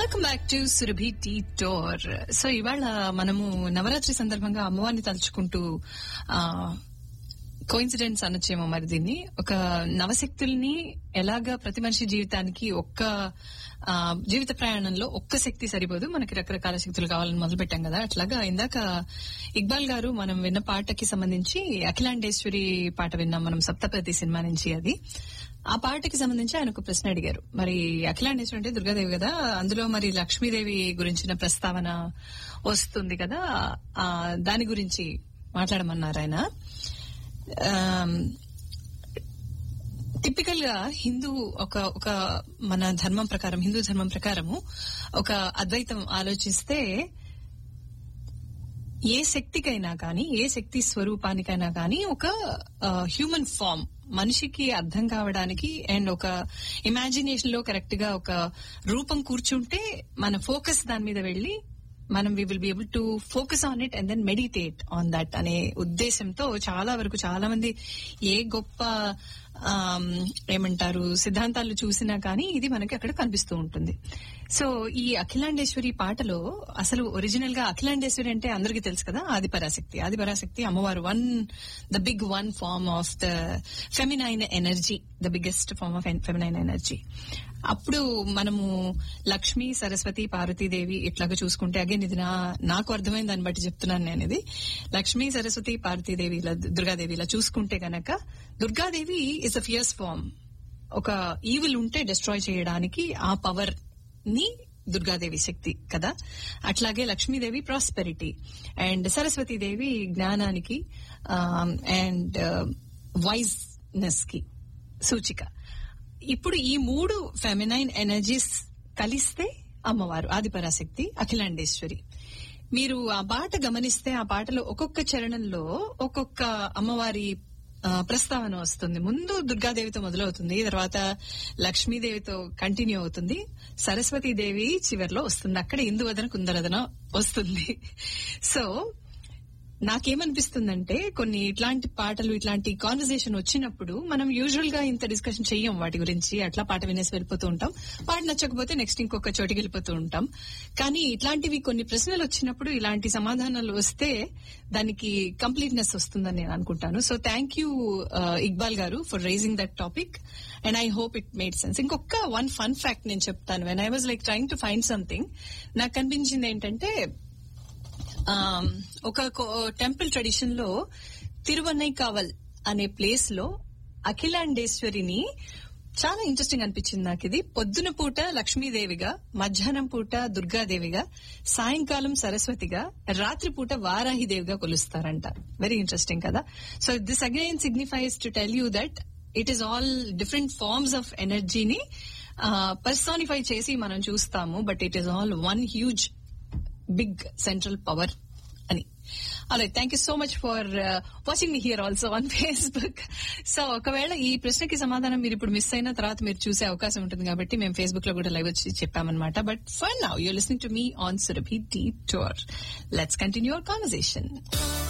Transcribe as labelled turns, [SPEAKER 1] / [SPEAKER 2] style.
[SPEAKER 1] Welcome back to Surabhi tea torr. So ఇవాళ మనము నవరాత్రి సందర్భంగా అమ్మవారిని తలుచుకుంటూ కోయిన్సిడెన్స్ అనొచ్చేమో మరి దీన్ని. ఒక నవశక్తుల్ని ఎలాగా ప్రతి మనిషి జీవితానికి జీవిత ప్రయాణంలో ఒక్క శక్తి సరిపోదు, మనకి రకరకాల శక్తులు కావాలని మొదలు పెట్టాం కదా. అట్లాగా ఇందాక ఇక్బాల్ గారు మనం విన్న పాటకి సంబంధించి అఖిలాండేశ్వరి పాట విన్నాం మనం, సప్తపది సినిమా నుంచి. అది ఆ పాటకి సంబంధించి ఆయన ఒక ప్రశ్న అడిగారు. మరి అఖిలాండేశ్వరి అంటే దుర్గాదేవి కదా, అందులో మరి లక్ష్మీదేవి గురించిన ప్రస్తావన వస్తుంది కదా, దాని గురించి మాట్లాడమన్నారు ఆయన. టిపికల్ గా ఒక మన ధర్మం ప్రకారం, హిందూ ధర్మం ప్రకారము ఒక అద్వైతం ఆలోచిస్తే ఏ శక్తికైనా కానీ, ఏ శక్తి స్వరూపానికైనా కానీ ఒక హ్యూమన్ ఫామ్ మనిషికి అర్థం కావడానికి అండ్ ఒక ఇమాజినేషన్ లో కరెక్ట్ గా ఒక రూపం కూర్చుంటే మన ఫోకస్ దాని మీద వెళ్లి మనం we will be able to focus on it and then meditate on that అనే ఉద్దేశంతో చాలా వరకు చాలా మంది ఏ గొప్ప ఏమంటారు సిద్ధాంతాలు చూసినా కానీ ఇది మనకి అక్కడ కనిపిస్తూ ఉంటుంది. సో ఈ అఖిలాండేశ్వరి పాటలో అసలు ఒరిజినల్ గా అఖిలాండేశ్వరి అంటే అందరికీ తెలుసు కదా, ఆదిపరాశక్తి అమ్మవారు, the big one form of the feminine energy, the biggest form of feminine energy. అప్పుడు మనము లక్ష్మి, సరస్వతి, పార్వతీదేవి ఇట్లాగా చూసుకుంటే, అగైన్ ఇది నాకు అర్థమైంది దాన్ని బట్టి చెప్తున్నాను నేను. ఇది లక్ష్మి, సరస్వతి, పార్వతీదేవి, దుర్గాదేవి ఇలా చూసుకుంటే గనక Durgadevi is a fears form. ఒక ఈవిల్ ఉంటే డిస్ట్రాయ్ చేయడానికి ఆ పవర్ ని దుర్గాదేవి శక్తి కదా. అట్లాగే లక్ష్మీదేవి ప్రాస్పెరిటీ అండ్ సరస్వతీదేవి జ్ఞానానికి అండ్ వైజ్నెస్ కి సూచిక. ఇప్పుడు ఈ మూడు ఫెమినైన్ ఎనర్జీస్ కలిస్తే అమ్మవారు ఆదిపరాశక్తి అఖిలాండేశ్వరి. మీరు ఆ పాట గమనిస్తే ఆ పాటలో ఒక్కొక్క చరణంలో ఒక్కొక్క అమ్మవారి ప్రస్తావన వస్తుంది. ముందు దుర్గాదేవితో మొదలవుతుంది, తర్వాత లక్ష్మీదేవితో కంటిన్యూ అవుతుంది, సరస్వతీదేవి చివరిలో వస్తుంది, అక్కడ ఇందువదన కుందరదన వస్తుంది. సో నాకేమనిపిస్తుందంటే కొన్ని ఇట్లాంటి పాటలు, ఇట్లాంటి కాన్వర్సేషన్ వచ్చినప్పుడు మనం యూజువల్ గా ఇంత డిస్కషన్ చెయ్యం వాటి గురించి, అట్లా పాట వినేసి వెళ్ళిపోతూ ఉంటాం. పాట నచ్చకపోతే నెక్స్ట్ ఇంకొక చోటికి వెళ్ళిపోతూ ఉంటాం. కానీ ఇట్లాంటివి కొన్ని ప్రశ్నలు వచ్చినప్పుడు ఇలాంటి సమాధానాలు వస్తే దానికి కంప్లీట్నెస్ వస్తుందని నేను అనుకుంటాను. సో థ్యాంక్ యూ ఇక్బాల్ గారు for rising that topic and I hope it made sense. ఇంకొక వన్ ఫన్ ఫ్యాక్ట్ నేను చెప్తాను. When I was like trying to find something, నాకు కనిపించింది ఏంటంటే ఒక టెంపుల్ ట్రెడిషన్ లో తిరువన్నైకావల్ అనే ప్లేస్ లో అఖిలాండేశ్వరిని చాలా ఇంట్రెస్టింగ్ అనిపించింది నాకు. ఇది పొద్దున పూట లక్ష్మీదేవిగా, మధ్యాహ్నం పూట దుర్గాదేవిగా, సాయంకాలం సరస్వతిగా, రాత్రి పూట వారాహిదేవిగా కొలుస్తారంట. వెరీ ఇంట్రెస్టింగ్ కదా. So this again signifies to tell you that it is all different forms of ఎనర్జీని పర్సానిఫై చేసి మనం చూస్తాము, but it is all one huge big central power అని. Alright, thank you so much for watching me here also on Facebook. So ఒకవేళ ఈ ప్రశ్నకి సమాధానం మీరు ఇప్పుడు మిస్ అయిన తర్వాత మీరు చూసే అవకాశం ఉంటుంది కాబట్టి మేము ఫేస్బుక్ లో కూడా లైవ్ వచ్చి చెప్పామన్నమాట. But for now you're listening to me on Surabhi tea torr. Let's continue our conversation.